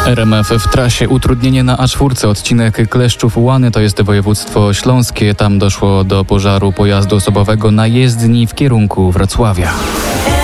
RMF w trasie. Utrudnienie na A4. Odcinek Kleszczów-Łany, to jest województwo śląskie. Tam doszło do pożaru pojazdu osobowego na jezdni w kierunku Wrocławia.